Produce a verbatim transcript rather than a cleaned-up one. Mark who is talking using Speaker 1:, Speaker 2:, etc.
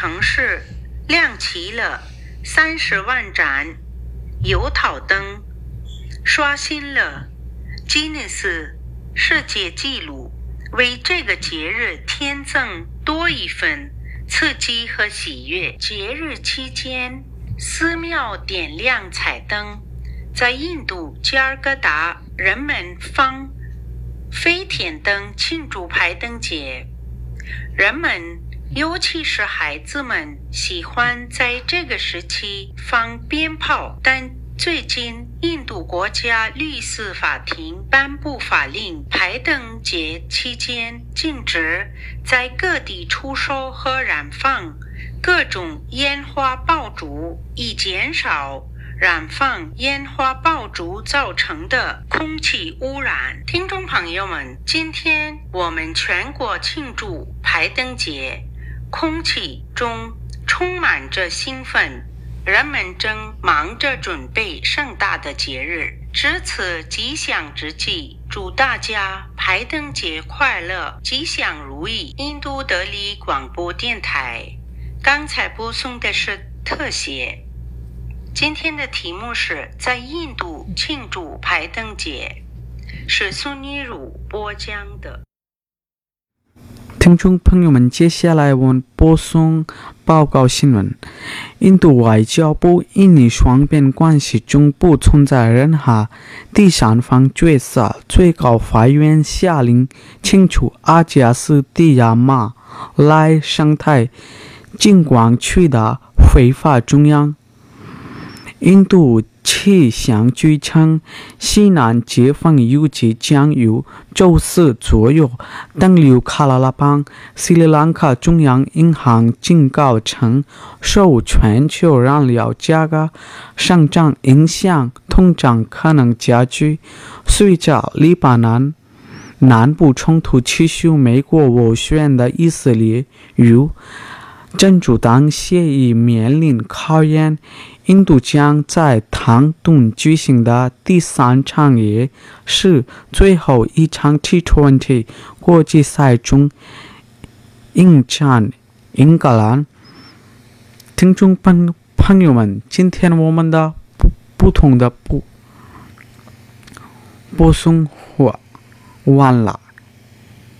Speaker 1: 城市亮起了三十万盏油桃灯，刷新了吉尼斯世界纪录，为这个节日添增多一份刺激和喜悦。节日期间，寺庙点亮彩灯，在印度加尔各答，人们放飞天灯庆祝排灯节。人们，尤其是孩子们，喜欢在这个时期放鞭炮，但最近印度国家律师法庭颁布法令，排灯节期间禁止在各地出售和燃放各种烟花爆竹，以减少燃放烟花爆竹造成的空气污染。听众朋友们，今天我们全国庆祝排灯节，空气中充满着兴奋，人们正忙着准备盛大的节日。值此吉祥之际，祝大家排灯节快乐，吉祥如意。印度德里广播电台刚才播送的是特写。今天的题目是在印度庆祝排灯节，是苏尼鲁播讲的。
Speaker 2: 听众朋友们，接下来我们播送报告新闻。印度外交部印尼双边关系中不存在任何第三方角色，最高法院下令清除阿加斯蒂亚马来生态景观区的非法中央。印度气象局称，西南季风预计将于周四左右登陆卡拉拉邦。斯里兰卡中央银行警告称，受全球燃料价格上涨影响，通胀可能加剧。随着黎巴嫩南部冲突持续，美国斡旋的以色列与真主党协议面临考验。印度将在唐顿举行的第三场也是最后一场 T 二十 国际赛中迎战英格兰。听众朋友们，今天我们的不不同的播播送完了。